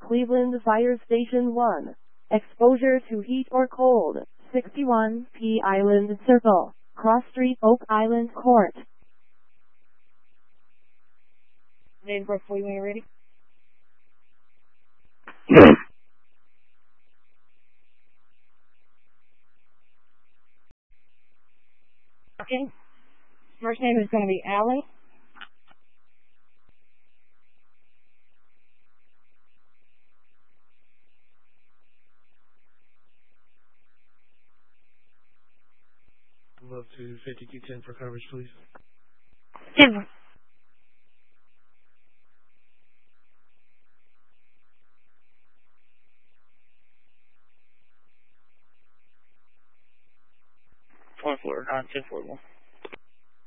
Cleveland Fire Station 1. Exposure to heat or cold. 61 P Island Circle. Cross Street, Oak Island Court. Dave Brooks, when you're ready. Okay. First name is going to be Allen. Move to 5210 for coverage, please. Denver. Floor, 1041.